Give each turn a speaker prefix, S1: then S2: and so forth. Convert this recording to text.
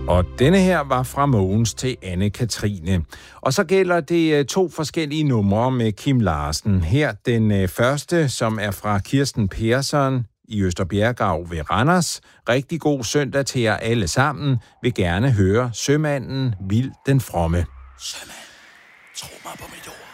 S1: Og denne her var fra Mogens til Anne-Katrine. Og så gælder det 2 forskellige numre med Kim Larsen. Her den første, som er fra Kirsten Persson i Østerbjerggav ved Randers. Rigtig god søndag til jer alle sammen. Vil gerne høre Sømanden Vild den Fromme.
S2: Sømand, tro mig på mit ord.